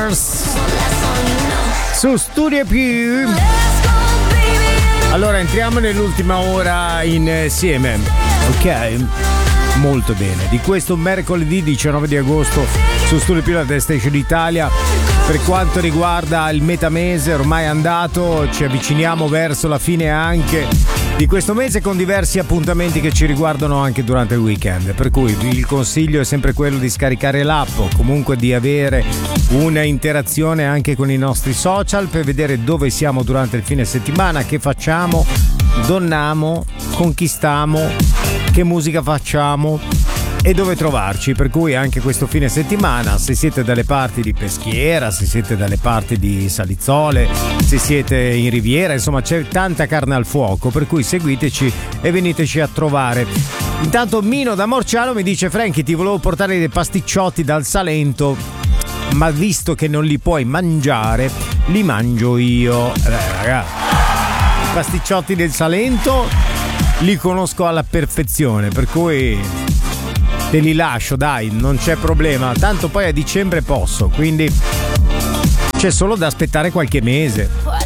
Brothers su Studio Più. Allora entriamo nell'ultima ora insieme, ok? Molto bene, di questo mercoledì 19 di agosto su Studio Più, la The Station Italia. Per quanto riguarda il metamese ormai andato, ci avviciniamo verso la fine anche di questo mese, con diversi appuntamenti che ci riguardano anche durante il weekend, per cui il consiglio è sempre quello di scaricare l'app o comunque di avere una interazione anche con i nostri social per vedere dove siamo durante il fine settimana, che facciamo, donniamo, conquistiamo, che musica facciamo e dove trovarci. Per cui anche questo fine settimana, se siete dalle parti di Peschiera, se siete dalle parti di Salizzole, se siete in Riviera, insomma c'è tanta carne al fuoco, per cui seguiteci e veniteci a trovare. Intanto Mino da Morciano mi dice: Franky, ti volevo portare dei pasticciotti dal Salento, ma visto che non li puoi mangiare, li mangio io. Ragazzi, i pasticciotti del Salento li conosco alla perfezione, per cui te li lascio, dai, non c'è problema. Tanto poi a dicembre posso, quindi c'è solo da aspettare qualche mese.